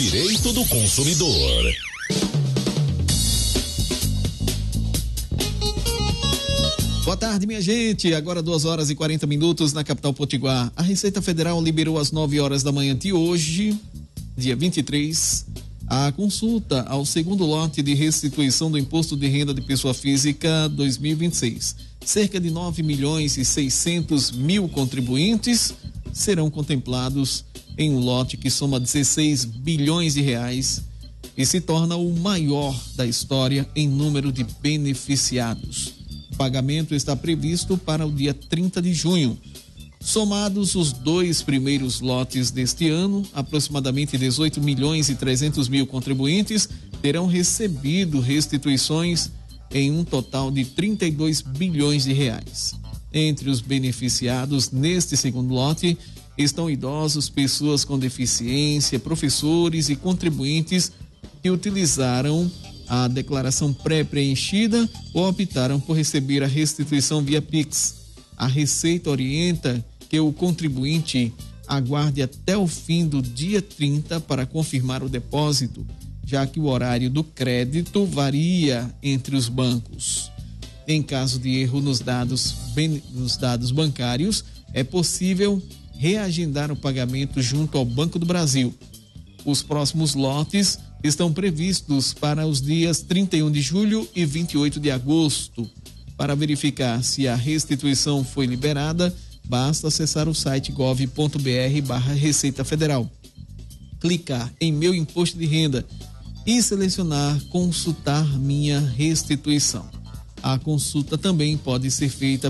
Direito do consumidor. Boa tarde, minha gente. Agora 2h40 na capital potiguar. A Receita Federal liberou às 9h da manhã de hoje, dia 23, a consulta ao segundo lote de restituição do Imposto de Renda de Pessoa Física 2026. Cerca de 9.600.000 contribuintes serão contemplados em um lote que soma 16 bilhões de reais e se torna o maior da história em número de beneficiados. O pagamento está previsto para o dia 30 de junho. Somados os dois primeiros lotes deste ano, aproximadamente 18.300.000 contribuintes terão recebido restituições em um total de 32 bilhões de reais. Entre os beneficiados neste segundo lote estão idosos, pessoas com deficiência, professores e contribuintes que utilizaram a declaração pré-preenchida ou optaram por receber a restituição via Pix. A Receita orienta que o contribuinte aguarde até o fim do dia 30 para confirmar o depósito, já que o horário do crédito varia entre os bancos. Em caso de erro nos dados bancários, é possível reagendar o pagamento junto ao Banco do Brasil. Os próximos lotes estão previstos para os dias 31 de julho e 28 de agosto. Para verificar se a restituição foi liberada, basta acessar o site gov.br/Receita Federal, clicar em Meu Imposto de Renda e selecionar Consultar Minha Restituição. A consulta também pode ser feita